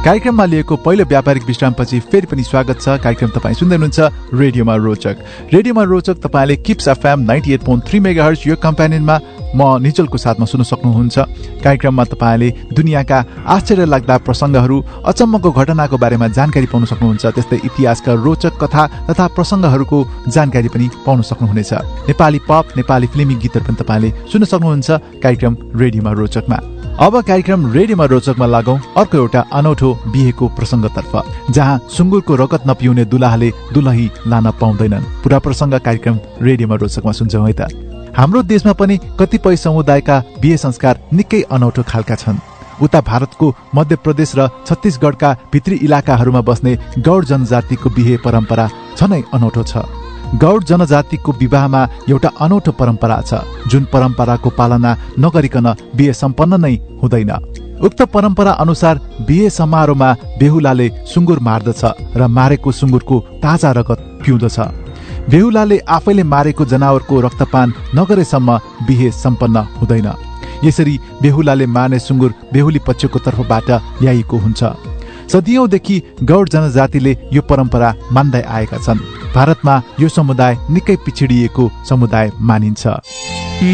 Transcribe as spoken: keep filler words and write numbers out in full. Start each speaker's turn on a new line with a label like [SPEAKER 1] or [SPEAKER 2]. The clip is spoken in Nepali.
[SPEAKER 1] कार्यक्रममा लिएको पहिलो व्यापारिक विश्रामपछि फेरि पनि स्वागत छ। कार्यक्रम तपाईँ सुन्दै हुनुहुन्छ रेडियोमा रोचक। रेडियोमा रोचक तपाईँले kips FM ninety at point three megahertz यो कम्प्यानियनमा म निचलको साथमा सुन्न सक्नुहुन्छ। कार्यक्रममा तपाईँले दुनियाँका आश्चर्य लाग्दा प्रसङ्गहरू, अचम्मको घटनाको बारेमा जानकारी पाउन सक्नुहुन्छ। त्यस्तै इतिहासका रोचक कथा तथा प्रसङ्गहरूको जानकारी पनि पाउन सक्नुहुनेछ। नेपाली पप, नेपाली फिल्मी गीतहरू पनि तपाईँले सुन्न सक्नुहुन्छ कार्यक्रम रेडियोमा रोचकमा। अब कार्यक्रम रेडियोमा रोचकमा लागौं अर्को एउटा अनौठो बिहेको प्रसङ्गतर्फ, जहाँ सुँगुरको रगत नपिउने दुलाहाले दुलही लान पाउँदैनन्। पूरा प्रसङ्ग कार्यक्रम रेडियोमा रोचकमा सुन्छौँ है त। हाम्रो देशमा पनि कतिपय समुदायका बिहे संस्कार निकै अनौठो खालका छन्। उता भारतको मध्य प्रदेश र छत्तीसगढका भित्री इलाकाहरूमा बस्ने गौड जनजातिको बिहे परम्परा झनै अनौठो छ। गौड जनजातिको विवाहमा एउटा अनौठो परम्परा छ, जुन परम्पराको पालना नगरिकन बिहे सम्पन्न नै हुँदैन। उक्त परम्परा अनुसार बिहे समारोहमा बेहुलाले सुँगुर मार्दछ र मारेको सुँगुरको ताजा रगत पिउँदछ। बेहुलाले आफैले मारेको जनावरको रक्तपान नगरेसम्म बिहे सम्पन्न हुँदैन। यसरी बेहुलाले मार्ने सुँगुर बेहुली पक्षको तर्फबाट ल्याइएको हुन्छ। सदियौंदेखि गौड जनजातिले यो परम्परा मान्दै आएका छन्। भारतमा यो समुदाय निकै पिछडिएको समुदाय मानिन्छ।